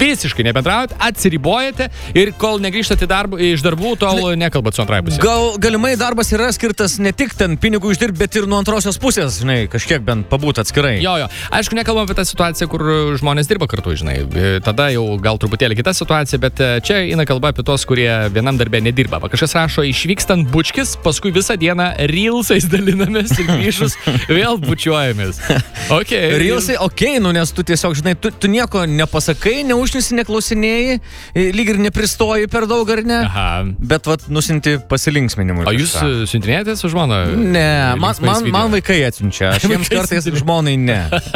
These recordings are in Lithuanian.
visiškai nebendraujat, atsiribojate ir kol negrįžtate iš darbų, tol nekalbat su antrai pusė. Galimai darbas yra skirtas ne tik ten pinigų uždirbti, bet ir nuo antrosios pusės, žinai, kažkiek bent pabūti atskirai. Jo. Aišku, nekalbam apie tą situaciją, kur žmonės dirba kartu, žinai. Tada jau gal truputėlį kita situacija, bet čia eina kalba apie tos, kurie vienam darbė nedirba. Kažkas rašo, išvykstant bučkis, paskui visą dieną reelsais dalinamės ir grįžus vėl bučiuojamės. Okay, reelsai, nes tu tiesiog, žinai, tu nieko nepasakai, neužnisi, neklausinėjai, lyg ir nepristoji per daug, ar ne? Aha. Bet vat nusinti pasilinksminimui. O jūs siuntinėjate su žmona? Ne, man vaikai atsiunčia, aš jiems kartais žmonai ne.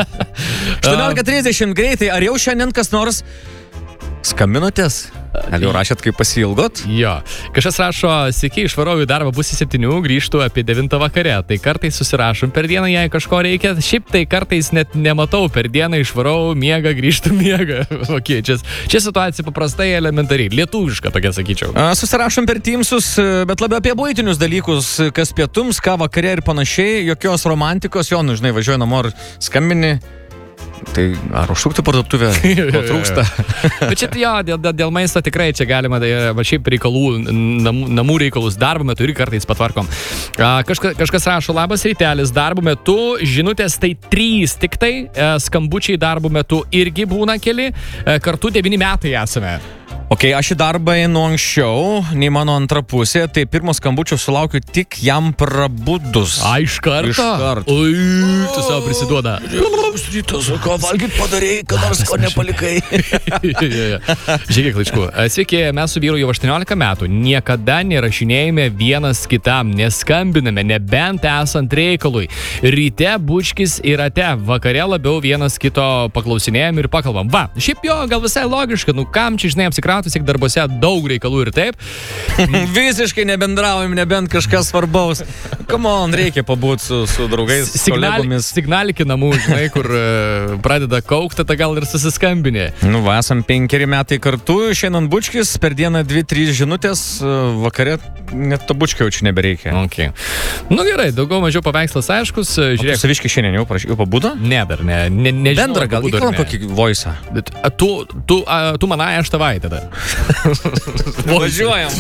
18:30 greitai, ar jau šiandien kas nors skambinotės? Ar jau rašėt, kaip pasiilgot? Jo. Kažkas rašo, sveiki, išvarau į darbą pusę 7, grįžtu apie 9 vakare. Tai kartais susirašom per dieną, jei kažko reikia. Šiaip tai kartais net nematau per dieną, išvarau, miega, grįžtu, miega. Okay, čia situacija paprastai elementariai. Lietuviška tokia, sakyčiau. Susirašom per Teamsus, bet labiau apie buitinius dalykus, kas pietums, ką vakare ir panašiai. Jokios romantikos, jo, žinai, važiuoju namo ir skambini. Tai ar užsukti parduotuvę, ko trūksta? Bet čia jo, dėl maisto tikrai čia galima, šiaip reikalų, namų reikalus darbo metu ir kartais patvarkom. Kažkas rašo, labas rytelis, darbo metu, žinutės tai 3 tik tai, skambučiai darbo metu irgi būna keli, kartu 9 metai esame. Ok, aš į darbą einu anksčiau, nei mano antra pusė, tai pirmo skambučio sulaukiu tik jam prabudus. Iš karto? Iš karto. Oi, tu savo prisiduoda. Rytas, ką valgyt padarėjai, kad nors ko nepalikai. Žiūrėk, laiškų. Sveiki, mes su vyru jau 18 metų. Niekada nerašinėjame vienas kitam, neskambiname, nebent esant reikalui. Ryte bučkis ir ate, vakare labiau vienas kito paklausinėjom ir pakalbam. Va, šiaip jo, gal visai logiška, kam čia, žinai, apsikrauti, tiek darbose daug reikalų ir taip. Visiškai nebendraujam, nebent kažkas svarbaus. Come on, reikia pabūti su draugais, kolegomis. Signaliki namų, žinai, kur pradeda kaukti, tai gal ir susiskambinė. Nu, va, esam 5 metai kartu, šiandien bučkis, per dieną 2-3 žinutės, vakare net to bučkio čia nebereikia. Okay. Nu gerai, daugiau mažiau paveikslas aiškus. Žiūrėk. O tu saviškai šiandien jau pabudo? Ne, dar ne. Nežinau, bendrą gal įkalam kokį voice'ą. Tu manai, aš tavai tada. Važiuojam.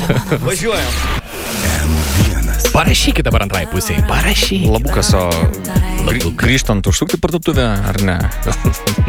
Parašykite dabar antrai pusėje. Parašykite. Labukas, o grįžtant užsukti parduotuvę, ar ne?